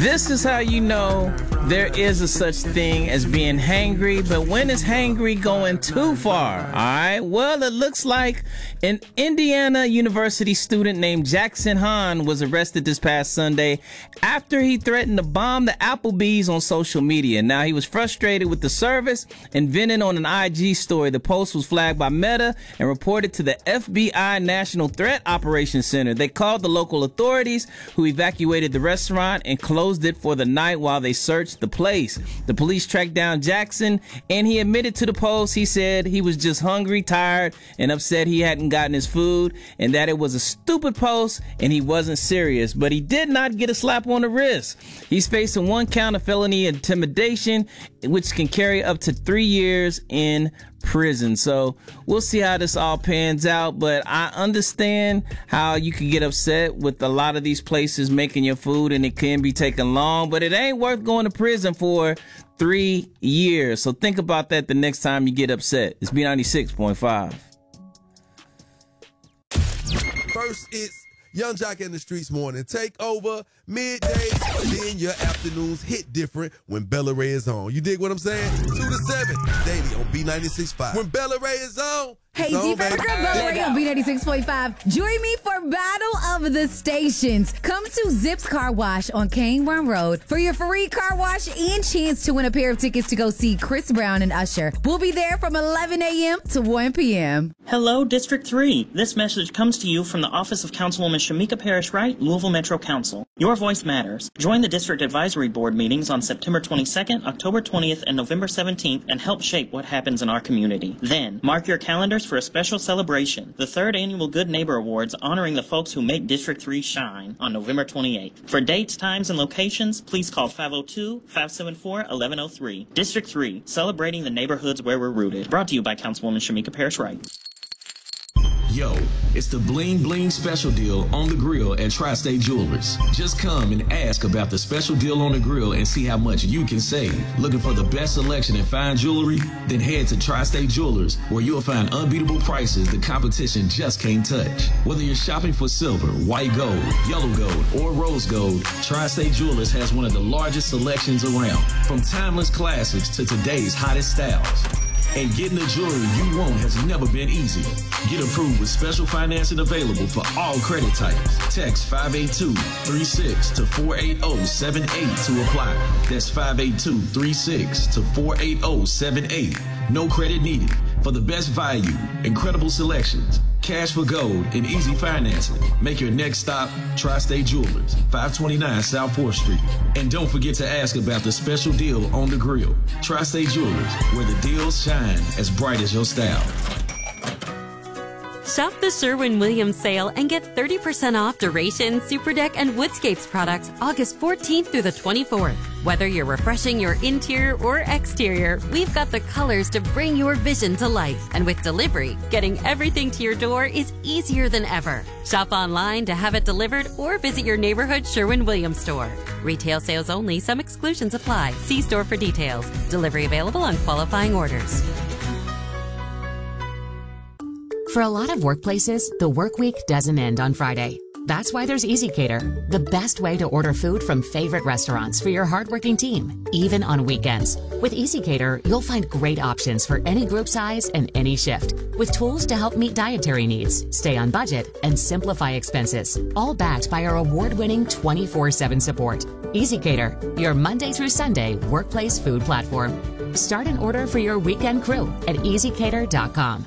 This is how you know there is a such thing as being hangry, but when is hangry going too far? All right. Well, it looks like an Indiana University student named Jackson Hahn was arrested this past Sunday after he threatened to bomb the Applebee's on social media. Now, he was frustrated with the service and vented on an IG story. The post was flagged by Meta and reported to the FBI National Threat Operations Center. They called the local authorities, who evacuated the restaurant and closed it for the night while they searched the place. The police tracked down Jackson, and he admitted to the post. He said he was just hungry, tired, and upset he hadn't gotten his food, and that it was a stupid post and he wasn't serious. But he did not get a slap on the wrist. He's facing 1 count of felony intimidation, which can carry up to 3 years in prison. So we'll see how this all pans out, but I understand how you can get upset with a lot of these places making your food, and it can be taking long, but it ain't worth going to prison for 3 years. So think about that the next time you get upset. It's B96.5. First, it's Young Jock in the Streets morning takeover, midday, then your afternoons hit different when Bella Ray is on. You dig what I'm saying? 2 to 7, daily on B96.5. When Bella Ray is on, Hey, Z-Fabric, Bella Ray on B96.5. Join me for Battle of the Stations. Come to Zips Car Wash on Cane Run Road for your free car wash and chance to win a pair of tickets to go see Chris Brown and Usher. We'll be there from 11 a.m. to 1 p.m. Hello, District 3. This message comes to you from the office of Councilwoman Shamika Parrish-Wright, Louisville Metro Council. Your voice matters. Join the District Advisory Board meetings on September 22nd, October 20th, and November 17th and help shape what happens in our community. Then, mark your calendars for a special celebration, the 3rd Annual Good Neighbor Awards honoring the folks who make District 3 shine on November 28th. For dates, times, and locations, please call 502-574-1103. District 3, celebrating the neighborhoods where we're rooted. Brought to you by Councilwoman Shamika Parrish-Wright. Yo, it's the Bling Bling special deal on the grill at Tri-State Jewelers. Just come and ask about the special deal on the grill and see how much you can save. Looking for the best selection in fine jewelry? Then head to Tri-State Jewelers, where you'll find unbeatable prices the competition just can't touch. Whether you're shopping for silver, white gold, yellow gold, or rose gold, Tri-State Jewelers has one of the largest selections around. From timeless classics to today's hottest styles. And getting the jewelry you want has never been easier. Get approved with special financing available for all credit types. Text 582-36 to 48078 to apply. That's 582-36 to 48078. No credit needed. For the best value, incredible selections, cash for gold, and easy financing, make your next stop Tri-State Jewelers, 529 South 4th Street. And don't forget to ask about the special deal on the grill. Tri-State Jewelers, where the deals shine as bright as your style. Shop the Sherwin-Williams sale and get 30% off Duration, Superdeck, and Woodscapes products August 14th through the 24th. Whether you're refreshing your interior or exterior, we've got the colors to bring your vision to life. And with delivery, getting everything to your door is easier than ever. Shop online to have it delivered or visit your neighborhood Sherwin-Williams store. Retail sales only. Some exclusions apply. See store for details. Delivery available on qualifying orders. For a lot of workplaces, the work week doesn't end on Friday. That's why there's EasyCater, the best way to order food from favorite restaurants for your hardworking team, even on weekends. With EasyCater, you'll find great options for any group size and any shift, with tools to help meet dietary needs, stay on budget, and simplify expenses, all backed by our award-winning 24/7 support. EasyCater, your Monday through Sunday workplace food platform. Start an order for your weekend crew at easycater.com.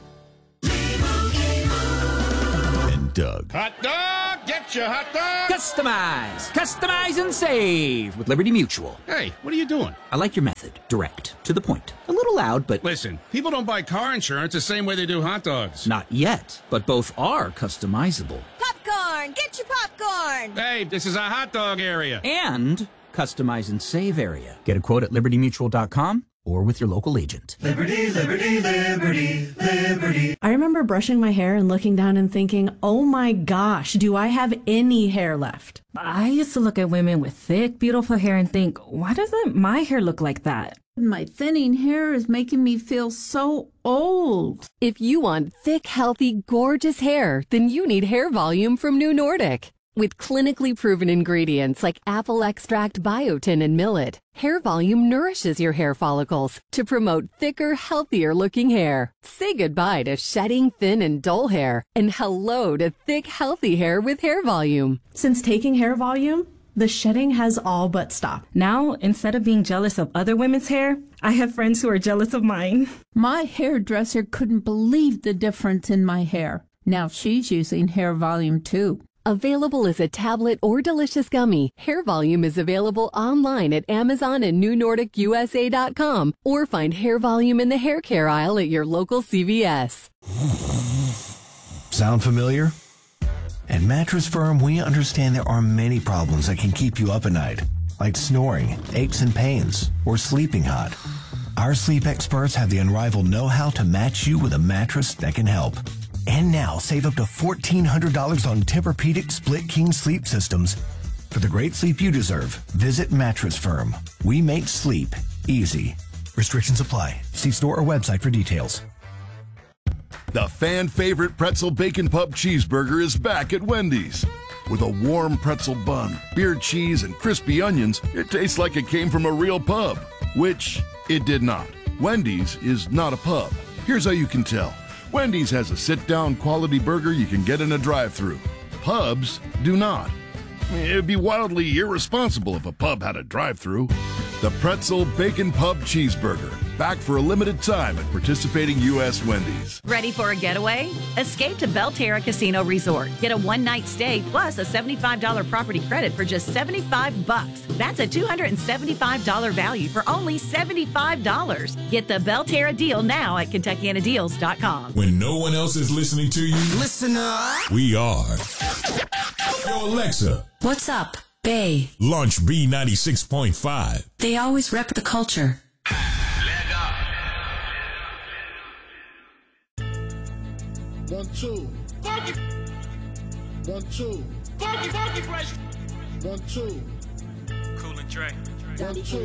Doug. Hot dog! Get your hot dog! Customize and save with Liberty Mutual. Hey, what are you doing? I like your method. Direct. To the point. A little loud, but... Listen, people don't buy car insurance the same way they do hot dogs. Not yet, but both are customizable. Popcorn! Get your popcorn! Hey, this is a hot dog area. And customize and save area. Get a quote at libertymutual.com or with your local agent. Liberty, liberty, liberty, liberty. I remember brushing my hair and looking down and thinking, oh my gosh, do I have any hair left? I used to look at women with thick, beautiful hair and think, why doesn't my hair look like that? My thinning hair is making me feel so old. If you want thick, healthy, gorgeous hair, then you need Hair Volume from New Nordic. With clinically proven ingredients like apple extract, biotin, and millet, Hair Volume nourishes your hair follicles to promote thicker, healthier-looking hair. Say goodbye to shedding, thin, and dull hair, and hello to thick, healthy hair with Hair Volume. Since taking Hair Volume, the shedding has all but stopped. Now, instead of being jealous of other women's hair, I have friends who are jealous of mine. My hairdresser couldn't believe the difference in my hair. Now she's using Hair Volume too. Available as a tablet or delicious gummy, Hair Volume is available online at Amazon and NewNordicUSA.com, or find Hair Volume in the hair care aisle at your local CVS. Sound familiar? At Mattress Firm, we understand there are many problems that can keep you up at night, like snoring, aches and pains, or sleeping hot. Our sleep experts have the unrivaled know-how to match you with a mattress that can help. And now, save up to $1,400 on Tempur-Pedic Split King sleep systems. For the great sleep you deserve, visit Mattress Firm. We make sleep easy. Restrictions apply. See store or website for details. The fan-favorite pretzel bacon pub cheeseburger is back at Wendy's. With a warm pretzel bun, beer cheese, and crispy onions, it tastes like it came from a real pub, which it did not. Wendy's is not a pub. Here's how you can tell. Wendy's has a sit-down quality burger you can get in a drive-thru. Pubs do not. It'd be wildly irresponsible if a pub had a drive-thru. The Pretzel Bacon Pub Cheeseburger. Back for a limited time at participating U.S. Wendy's. Ready for a getaway? Escape to Belterra Casino Resort. Get a one-night stay plus a $75 property credit for just $75. That's a $275 value for only $75. Get the Belterra deal now at KentuckianaDeals.com. When no one else is listening to you, listen up. We are. Yo, Alexa. What's up, Bay? Launch B96.5. They always rep the culture. 1, 2. Funky. 1, 2. Funky fresh. 1, 2. Cool and Dre. 1, 2.